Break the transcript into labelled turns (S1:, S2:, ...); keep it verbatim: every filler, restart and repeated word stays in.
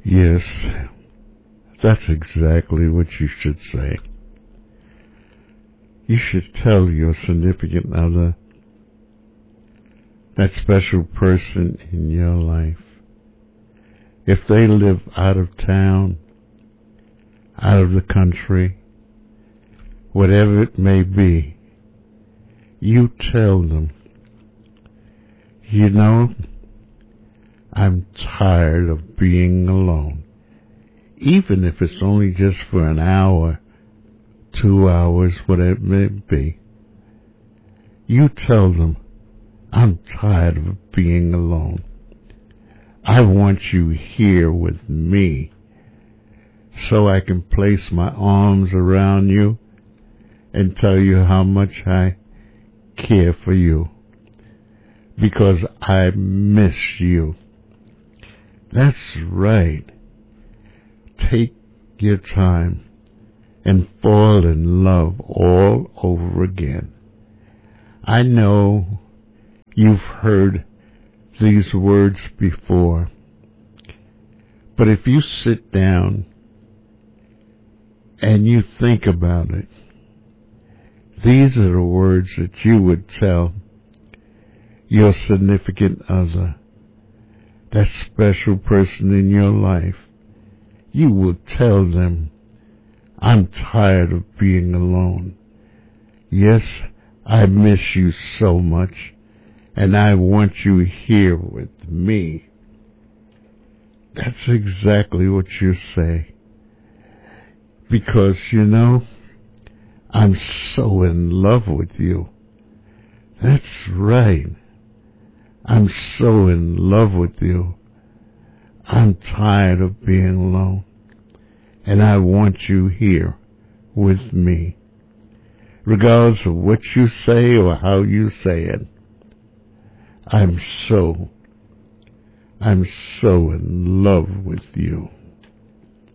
S1: Yes, that's exactly what you should say. You should tell your significant other, that special person in your life, if they live out of town, out of the country, whatever it may be, you tell them, you know, I'm tired of being alone. Even if it's only just for an hour, two hours, whatever it may be. You tell them, I'm tired of being alone. I want you here with me so I can place my arms around you and tell you how much I care for you because I miss you. That's right. Take your time and fall in love all over again. I know you've heard these words before, but if you sit down and you think about it, these are the words that you would tell your significant other, that special person in your life. You will tell them, I'm tired of being alone. Yes, I miss you so much, and I want you here with me. That's exactly what you say. Because, you know, I'm so in love with you. That's right. I'm so in love with you. I'm tired of being alone, and I want you here with me. Regardless of what you say or how you say it, I'm so, I'm so in love with you.